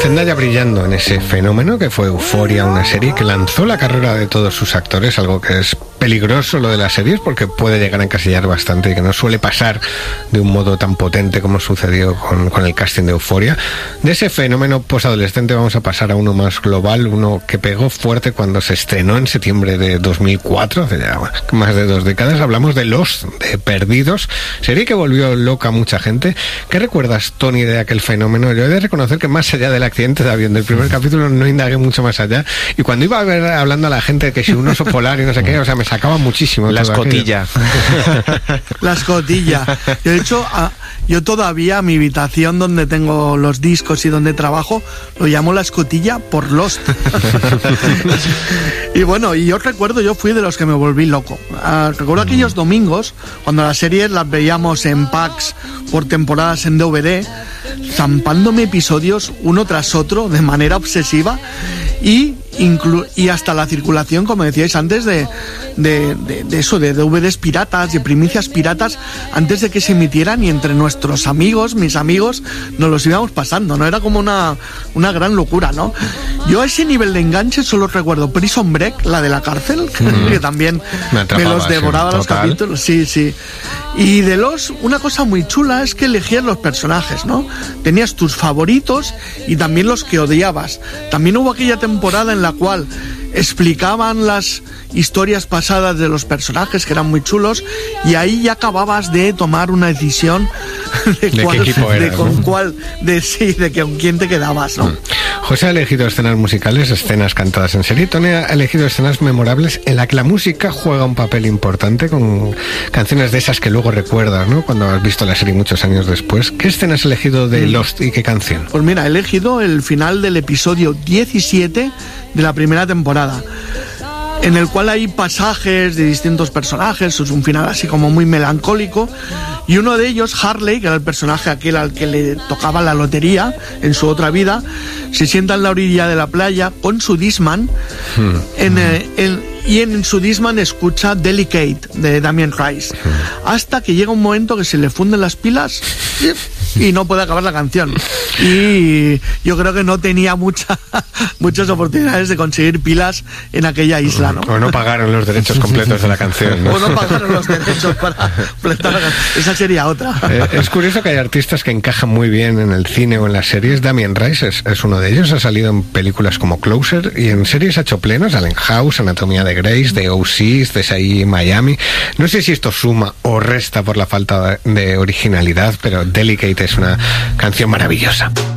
Zendaya brillando en ese fenómeno que fue Euphoria, una serie que lanzó la carrera de todos sus actores, algo que es peligroso lo de las series porque puede llegar a encasillar bastante y que no suele pasar de un modo tan potente como sucedió con el casting de Euphoria. De ese fenómeno posadolescente vamos a pasar a uno más global, uno que pegó fuerte cuando se estrenó en septiembre de 2004, hace ya más de 2 décadas. Hablamos de Lost, de Perdidos, serie que volvió loca a mucha gente. ¿Qué recuerdas, Tony, de aquel fenómeno? Yo he de reconocer que más allá del accidente de avión del primer capítulo no indagué mucho más allá, y cuando iba a ver hablando a la gente que si un oso polar y no sé qué, o sea, me sacaba muchísimo. La escotilla. La escotilla. De hecho, yo todavía mi habitación donde tengo los discos y donde trabajo lo llamo la escotilla por Lost. Y bueno, y yo recuerdo, yo fui de los que me volví loco. Recuerdo aquellos domingos cuando las series las veíamos en packs por temporadas en DVD, zampándome episodios uno tras otro de manera obsesiva y hasta la circulación, como decíais antes, de eso, de DVDs piratas, de primicias piratas, antes de que se emitieran, y entre nuestros amigos, mis amigos, nos los íbamos pasando, ¿no? Era como una gran locura, ¿no? Yo a ese nivel de enganche solo recuerdo Prison Break, la de la cárcel, que también me los devoraba los capítulos, sí. Y de una cosa muy chula es que elegías los personajes, ¿no? Tenías tus favoritos y también los que odiabas. También hubo aquella temporada en la cual explicaban las historias pasadas de los personajes, que eran muy chulos, y ahí ya acababas de tomar una decisión de qué equipo era, de con quién te quedabas, ¿no? José ha elegido escenas musicales, escenas cantadas en serie. Tony ha elegido escenas memorables en la que la música juega un papel importante, con canciones de esas que luego recuerdas, ¿no?, cuando has visto la serie muchos años después. ¿Qué escena has elegido de Lost y qué canción? Pues mira, he elegido el final del episodio 17 de la primera temporada, en el cual hay pasajes de distintos personajes. Es un final así como muy melancólico, y uno de ellos, Harley, que era el personaje aquel al que le tocaba la lotería en su otra vida, se sienta en la orilla de la playa con su Discman y en su Discman escucha Delicate de Damien Rice, hasta que llega un momento que se le funden las pilas y no puede acabar la canción. Y yo creo que no tenía muchas oportunidades de conseguir pilas en aquella isla, ¿no? O no pagaron los derechos completos de la canción, ¿no? O no pagaron los derechos para completar la canción. Esa sería otra. Es curioso que hay artistas que encajan muy bien en el cine o en las series. Damien Rice es uno de ellos. Ha salido en películas como Closer, y en series ha hecho plenos: Allen House, Anatomía de Grey, de O.C., CSI Miami. No sé si esto suma o resta por la falta de originalidad, pero Delicate es una canción maravillosa.